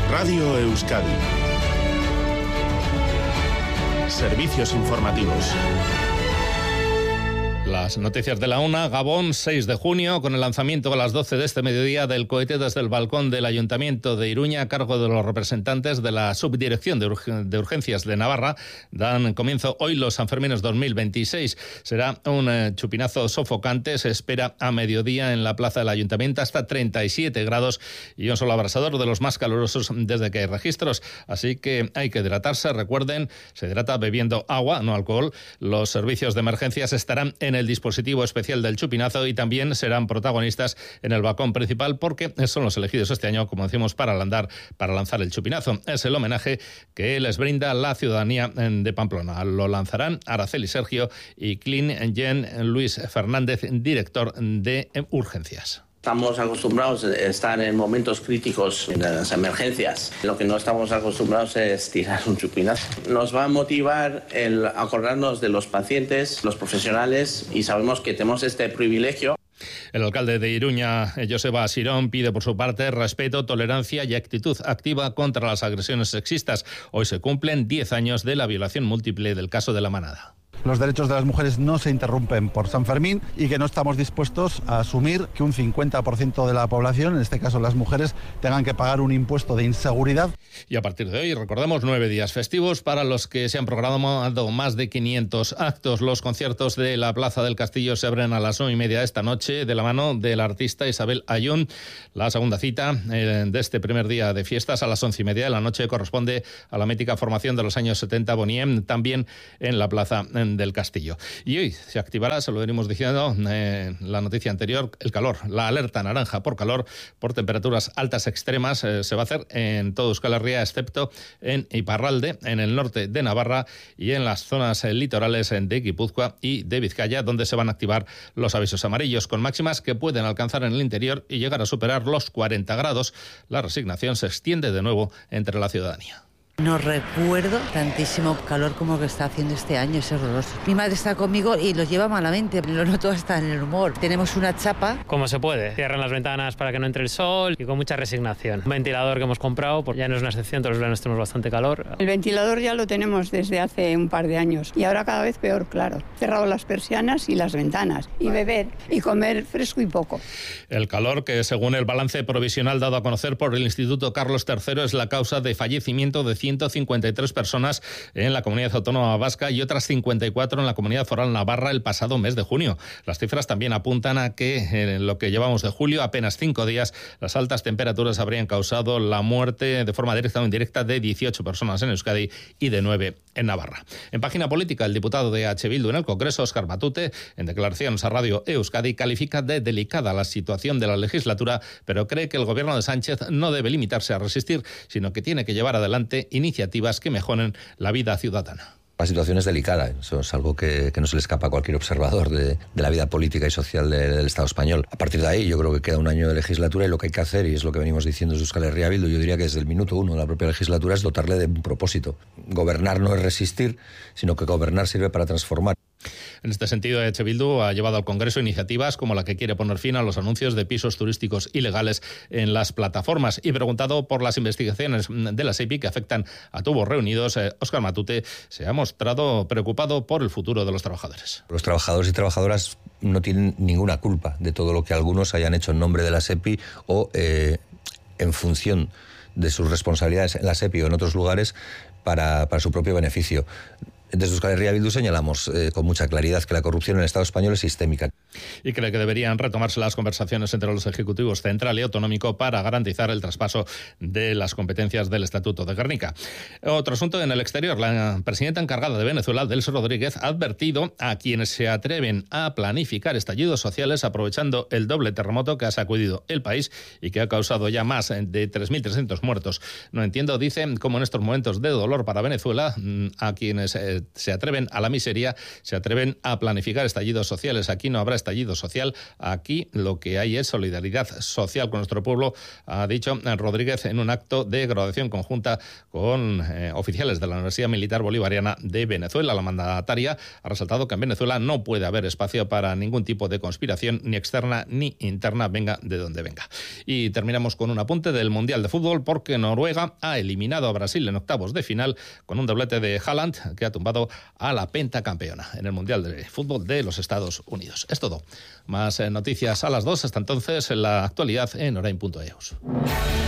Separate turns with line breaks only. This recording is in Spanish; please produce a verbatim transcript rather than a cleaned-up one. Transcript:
Radio Euskadi. Servicios informativos.
Las noticias de la una. Gabón, seis de junio, con el lanzamiento a las doce de este mediodía del cohete desde el balcón del Ayuntamiento de Iruña, a cargo de los representantes de la Subdirección de, Urg- de Urgencias de Navarra. Dan comienzo hoy los Sanfermines dos mil veintiséis. Será un eh, chupinazo sofocante. Se espera a mediodía en la plaza del Ayuntamiento hasta treinta y siete grados y un solo abrasador, de los más calurosos desde que hay registros. Así que hay que hidratarse. Recuerden, se hidrata bebiendo agua, no alcohol. Los servicios de emergencias estarán en el dispositivo especial del chupinazo y también serán protagonistas en el balcón principal, porque son los elegidos este año, como decimos, para lanzar, para lanzar el chupinazo. Es el homenaje que les brinda la ciudadanía de Pamplona. Lo lanzarán Araceli Sergio y Clin Jen Luis Fernández, director de Urgencias.
Estamos acostumbrados a estar en momentos críticos en las emergencias. Lo que no estamos acostumbrados es tirar un chupinazo. Nos va a motivar el acordarnos de los pacientes, los profesionales, y sabemos que tenemos este privilegio.
El alcalde de Iruña, Joseba Asirón, pide por su parte respeto, tolerancia y actitud activa contra las agresiones sexistas. Hoy se cumplen diez años de la violación múltiple del caso de La Manada.
Los derechos de las mujeres no se interrumpen por San Fermín y que no estamos dispuestos a asumir que un cincuenta por ciento de la población, en este caso las mujeres, tengan que pagar un impuesto de inseguridad.
Y a partir de hoy, recordamos, nueve días festivos para los que se han programado más de quinientos actos. Los conciertos de la Plaza del Castillo se abren a las nueve y media de esta noche, de la mano de la artista Isabel Ayun. La segunda cita eh, de este primer día de fiestas, a las once y media de la noche, corresponde a la mítica formación de los años setenta Boniem, también en la Plaza del Castillo. Y hoy se activará, se lo venimos diciendo en eh, la noticia anterior, el calor. La alerta naranja por calor, por temperaturas altas extremas, eh, se va a hacer en todo Euskal Herria, excepto en Iparralde, en el norte de Navarra y en las zonas eh, litorales de Guipúzcoa y de Vizcaya, donde se van a activar los avisos amarillos, con máximas que pueden alcanzar en el interior y llegar a superar los cuarenta grados. La resignación se extiende de nuevo entre la ciudadanía.
No recuerdo tantísimo calor como lo que está haciendo este año, es horroroso. Mi madre está conmigo y lo lleva malamente, lo noto hasta en el humor. Tenemos una chapa.
Como se puede, cierran las ventanas para que no entre el sol y con mucha resignación. Un ventilador que hemos comprado, pues ya no es una excepción, todos los veranos tenemos bastante calor.
El ventilador ya lo tenemos desde hace un par de años y ahora cada vez peor, claro. Cerrado las persianas y las ventanas y beber y comer fresco y poco.
El calor, que según el balance provisional dado a conocer por el Instituto Carlos tercero, es la causa de fallecimiento de ciento cincuenta y tres personas en la Comunidad Autónoma Vasca y otras cincuenta y cuatro en la Comunidad Foral Navarra el pasado mes de junio. Las cifras también apuntan a que en lo que llevamos de julio, apenas cinco días, las altas temperaturas habrían causado la muerte de forma directa o indirecta de dieciocho personas en Euskadi y de nueve en Navarra. En página política, el diputado de H. Bildu en el Congreso, Óscar Matute, en declaraciones a Radio Euskadi, califica de delicada la situación de la legislatura, pero cree que el gobierno de Sánchez no debe limitarse a resistir, sino que tiene que llevar adelante iniciativas que mejoren la vida ciudadana.
La situación es delicada, eso es algo que, que no se le escapa a cualquier observador de, de la vida política y social de, del Estado español. A partir de ahí yo creo que queda un año de legislatura y lo que hay que hacer, y es lo que venimos diciendo desde Euskal Herria Bildu, yo diría que desde el minuto uno de la propia legislatura, es dotarle de un propósito. Gobernar no es resistir, sino que gobernar sirve para transformar.
En este sentido, H. Bildu ha llevado al Congreso iniciativas como la que quiere poner fin a los anuncios de pisos turísticos ilegales en las plataformas. Y preguntado por las investigaciones de la SEPI que afectan a tubos reunidos, eh, Óscar Matute se ha mostrado preocupado por el futuro de los trabajadores.
Los trabajadores y trabajadoras no tienen ninguna culpa de todo lo que algunos hayan hecho en nombre de la SEPI o eh, en función de sus responsabilidades en la SEPI o en otros lugares para, para su propio beneficio. Desde Euskal Herria Bildu señalamos eh, con mucha claridad que la corrupción en el Estado español es sistémica.
Y cree que deberían retomarse las conversaciones entre los ejecutivos central y autonómico para garantizar el traspaso de las competencias del Estatuto de Gernika. Otro asunto en el exterior. La presidenta encargada de Venezuela, Delcy Rodríguez, ha advertido a quienes se atreven a planificar estallidos sociales aprovechando el doble terremoto que ha sacudido el país y que ha causado ya más de tres mil trescientos muertos. No entiendo, dice, cómo en estos momentos de dolor para Venezuela, a quienes eh, se atreven a la miseria, se atreven a planificar estallidos sociales. Aquí no habrá estallido social. Aquí lo que hay es solidaridad social con nuestro pueblo, ha dicho Rodríguez en un acto de graduación conjunta con eh, oficiales de la Universidad Militar Bolivariana de Venezuela. La mandataria ha resaltado que en Venezuela no puede haber espacio para ningún tipo de conspiración, ni externa ni interna, venga de donde venga. Y terminamos con un apunte del Mundial de Fútbol, porque Noruega ha eliminado a Brasil en octavos de final con un doblete de Haaland, que ha tumbado a la pentacampeona en el Mundial de Fútbol de los Estados Unidos. Es todo. Más eh, noticias a las dos. Hasta entonces, en la actualidad en orain punto eus.